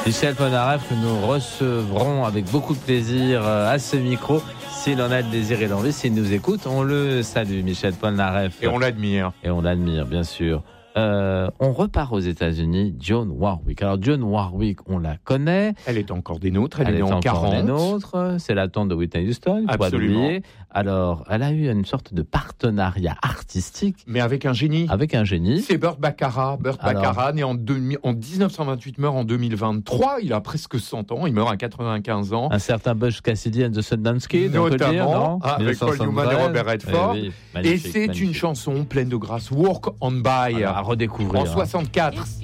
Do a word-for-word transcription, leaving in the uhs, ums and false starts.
Michel Polnareff que nous recevrons avec beaucoup de plaisir à ce micro. S'il en a le désir et l'envie, s'il nous écoute, on le salue, Michel Polnareff. Et on l'admire. Et on l'admire, bien sûr. Euh, on repart aux États-Unis, Dionne Warwick. Alors Dionne Warwick, on la connaît. Elle est encore des nôtres, elle, elle est, est née en encore quarante. des nôtres. C'est la tante de Whitney Houston, il faut pas l'oublier. Alors, elle a eu une sorte de partenariat artistique. Mais avec un génie. Avec un génie. C'est Burt Bacharach. Burt Alors, Bacharach, né en, deux, en dix-neuf cent vingt-huit, meurt en deux mille vingt-trois. Il a presque cent ans. Il meurt à quatre-vingt-quinze ans. Un certain Butch Cassidy and the Sundance Kid, on peut le dire, non ? Avec Paul Newman et Robert Redford. Eh oui, et c'est magnifique. Une chanson pleine de grâce. Walk on By. Alors, à redécouvrir. En soixante-quatre.